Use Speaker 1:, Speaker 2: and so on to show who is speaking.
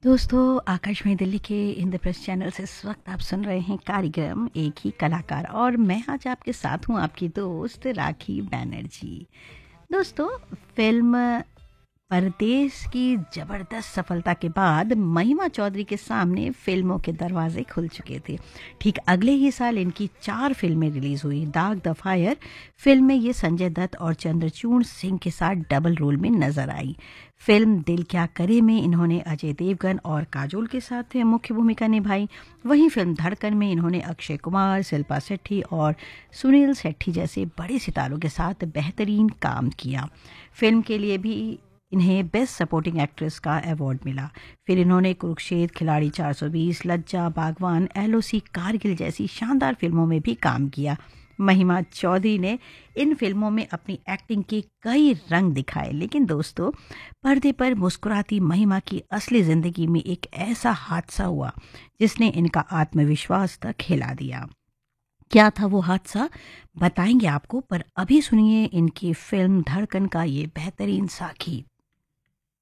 Speaker 1: दोस्तों, आकाशवाणी दिल्ली के इंद्रप्रस्थ चैनल से इस वक्त आप सुन रहे हैं कार्यक्रम एक ही कलाकार और मैं आज आपके साथ हूं आपकी दोस्त राखी बैनर्जी। दोस्तों, फिल्म परदेश की जबरदस्त सफलता के बाद महिमा चौधरी के सामने फिल्मों के दरवाजे खुल चुके थे। ठीक अगले ही साल इनकी 4 फिल्में रिलीज हुई। दाग द फायर फिल्म में ये संजय दत्त और चंद्रचूड़ सिंह के साथ डबल रोल में नजर आई। फिल्म दिल क्या करे में इन्होंने अजय देवगन और काजोल के साथ मुख्य भूमिका निभाई। वहीं फिल्म धड़कन में इन्होंने अक्षय कुमार, शिल्पा शेट्टी और सुनील शेट्टी जैसे बड़े सितारों के साथ बेहतरीन काम किया। फिल्म के लिए भी इन्हें बेस्ट सपोर्टिंग एक्ट्रेस का अवार्ड मिला। फिर इन्होंने कुरुक्षेत्र, खिलाड़ी 420, लज्जा, बागवान, एलओसी, कारगिल जैसी शानदार फिल्मों में भी काम किया। महिमा चौधरी ने इन फिल्मों में अपनी एक्टिंग के कई रंग दिखाए, लेकिन दोस्तों, पर्दे पर मुस्कुराती महिमा की असली जिंदगी में एक ऐसा हादसा हुआ जिसने इनका आत्मविश्वास तक हिला दिया। क्या था वो हादसा, बताएंगे आपको, पर अभी सुनिए इनकी फिल्म धड़कन का ये बेहतरीन सा गीत।